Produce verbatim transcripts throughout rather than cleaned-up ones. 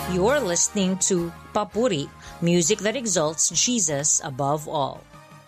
You're listening to Papuri, music that exalts Jesus above all.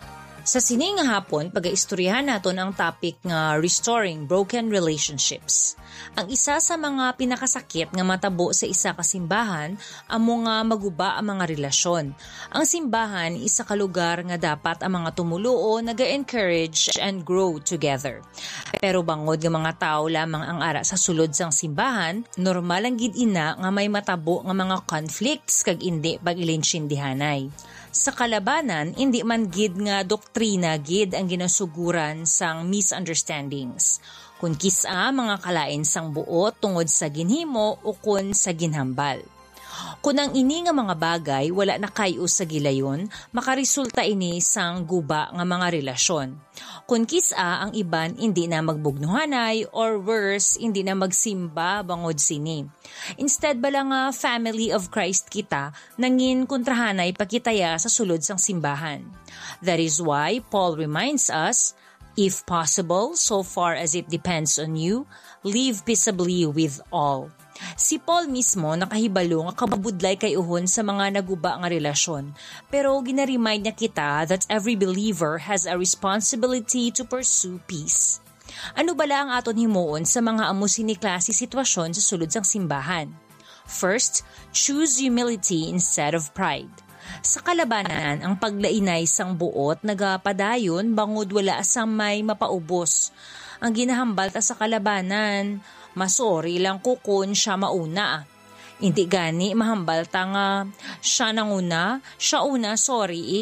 Sa sining nga hapon, pag-aistoryahan naton ang topic nga restoring broken relationships. Ang isa sa mga pinakasakit nga matabo sa isa ka simbahan amo nga maguba ang mga relasyon. Ang simbahan isa ka lugar nga dapat ang mga tumuluo naga-encourage and grow together. Pero bangod nga mga tao lamang ang ara sa sulod sang simbahan, normal ang gid ina nga may matabo nga mga conflicts kag indi pag-ilinsindihanay. Sa kalabanan, hindi man gid nga doktrina gid ang ginasuguran sang misunderstandings. Kung kisa mga kalain sang buot tungod sa ginhimo o kun sa ginhambal. Kung ang ini nga mga bagay wala na kayo sa gilayon, makaresulta ini sang guba nga mga relasyon. Kung kisa ang iban hindi na magbugnuhanay or worse, hindi na magsimba bangod sini. Instead bala nga family of Christ kita, nangin kontrahanay pakitaya sa sulod sang simbahan. That is why Paul reminds us, if possible, so far as it depends on you, live peaceably with all. Si Paul mismo nakahibalo nga kababudlay kay uhon sa mga naguba nga relasyon. Pero ginaremind niya kita that every believer has a responsibility to pursue peace. Ano bala ang aton himuon sa mga amo sini klase sitwasyon sa sulod sang simbahan? First, choose humility instead of pride. Sa kalabanan, ang paglainay sang buot nagapadayon bangod wala sang may mapaubos. Ang ginahambal ta sa kalabanan, masori lang ko kun siya mauna. Hindi gani mahambal ta nga siya nanguna, siya una, sorry eh.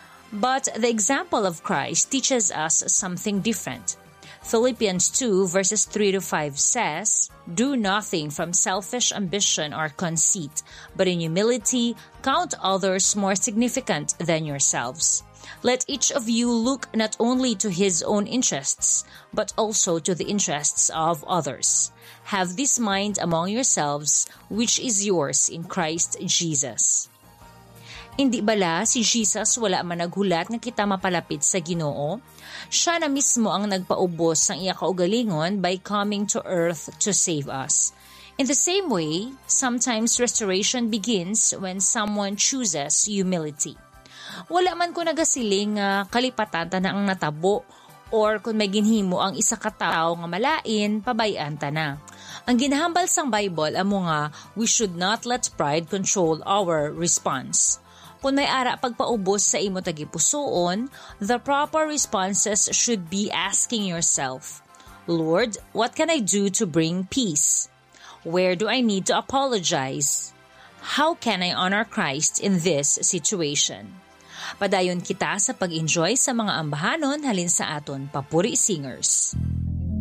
But the example of Christ teaches us something different. Philippians two verses three to five says, "Do nothing from selfish ambition or conceit, but in humility count others more significant than yourselves. Let each of you look not only to his own interests, but also to the interests of others. Have this mind among yourselves, which is yours in Christ Jesus." Hindi bala si Jesus wala man naghulat nga kita mapalapit sa Ginoo? Siya na mismo ang nagpaubos sang iya kaugalingon by coming to earth to save us. In the same way, sometimes restoration begins when someone chooses humility. Wala man ko nagasiling nga kalipatan ta na ang natabo or kung may ginhimo ang isa ka tawo nga malain, pabayan ta na. Ang ginahambal sang Bible amo nga we should not let pride control our response. Kung may ara pagpaubos sa imo tagipusoon, the proper responses should be asking yourself, Lord, what can I do to bring peace? Where do I need to apologize? How can I honor Christ in this situation? Padayon kita sa pag-enjoy sa mga ambahanon halin sa aton Papuri Singers.